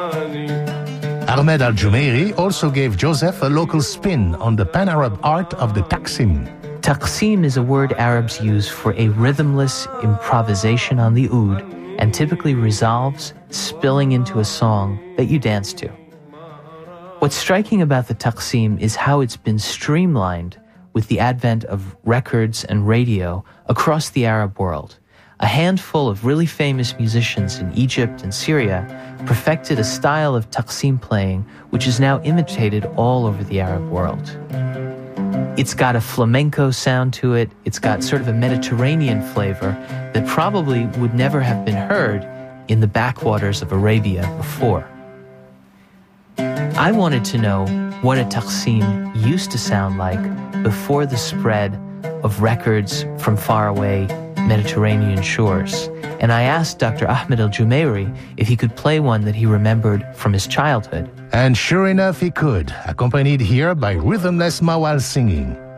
Ahmed Al-Jumeiri also gave Joseph a local spin on the pan-Arab art of the taqsim. Taqsim is a word Arabs use for a rhythmless improvisation on the oud and typically resolves spilling into a song that you dance to. What's striking about the taqsim is how it's been streamlined with the advent of records and radio across the Arab world. A handful of really famous musicians in Egypt and Syria perfected a style of taqsim playing which is now imitated all over the Arab world. It's got a flamenco sound to it. It's got sort of a Mediterranean flavor that probably would never have been heard in the backwaters of Arabia before. I wanted to know what a taqsim used to sound like before the spread of records from faraway Mediterranean shores. And I asked Dr. Ahmed Al-Jumeiri if he could play one that he remembered from his childhood. And sure enough, he could, accompanied here by rhythmless mawal singing.